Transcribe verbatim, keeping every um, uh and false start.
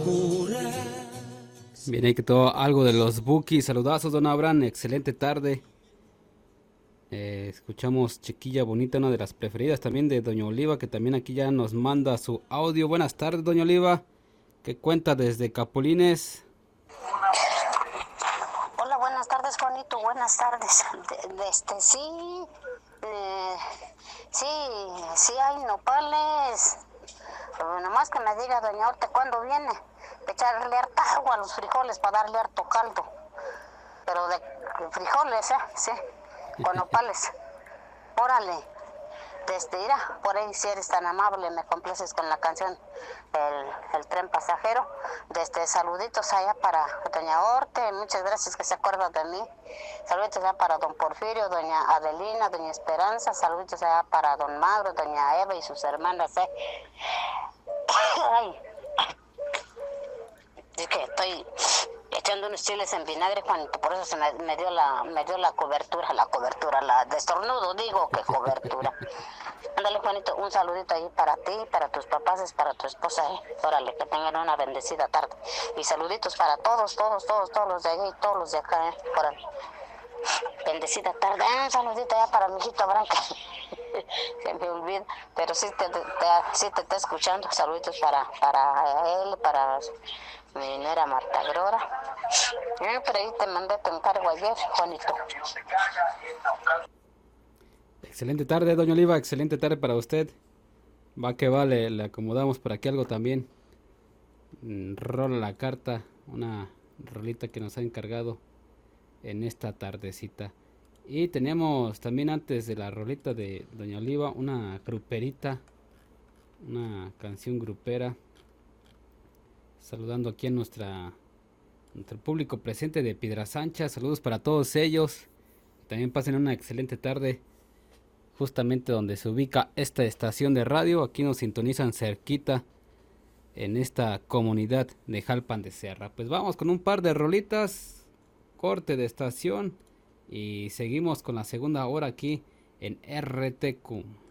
Bien, ahí que todo algo de los Bukis. Saludazos, don Abraham. Excelente tarde. Eh, escuchamos Chiquilla Bonita, una de las preferidas también de Doña Oliva, que también aquí ya nos manda su audio. Buenas tardes, Doña Oliva. ¿Qué cuenta desde Capulines? Hola, buenas tardes, Juanito. Buenas tardes. De, de este, sí, eh, sí, sí hay nopales. Pero nomás que me diga Doña Horta cuándo viene. Echarle harta agua a los frijoles para darle harto caldo. Pero de frijoles, ¿eh? Sí, con nopales. Órale. Desde irá, por ahí si eres tan amable, me complaces con la canción El, el tren pasajero. Desde saluditos allá para Doña Horte, muchas gracias que se acuerda de mí. Saluditos allá para Don Porfirio, Doña Adelina, Doña Esperanza. Saluditos allá para Don Magro, Doña Eva y sus hermanas. ¿eh? Ay, es que estoy echando unos chiles en vinagre, Juanito, por eso se me, me dio la me dio la cobertura, la cobertura, la de estornudo, digo que cobertura. Ándale, Juanito, un saludito ahí para ti, para tus papás, para tu esposa, ¿eh? Órale, que tengan una bendecida tarde. Y saluditos para todos, todos, todos, todos los de allá y todos los de acá, ¿eh? Órale. Bendecida tarde. Ah, un saludito ya para mi hijito Branca. Se me olvida, pero sí te, te, sí te está escuchando. Saluditos para, para él, para mi nuera Marta Grora. Eh, por ahí te mandé tu encargo ayer, Juanito. Excelente tarde, Doña Oliva. Excelente tarde para usted. Va que va, le, le acomodamos por aquí algo también. Rola la carta, una rolita que nos ha encargado en esta tardecita. Y tenemos también antes de la rolita de Doña Oliva una gruperita, una canción grupera, saludando aquí a nuestra nuestro público presente de Piedras Anchas. Saludos para todos ellos, también pasen una excelente tarde justamente donde se ubica esta estación de radio. Aquí nos sintonizan cerquita en esta comunidad de Jalpan de Serra. Pues vamos con un par de rolitas, corte de estación y seguimos con la segunda hora aquí en R T Q.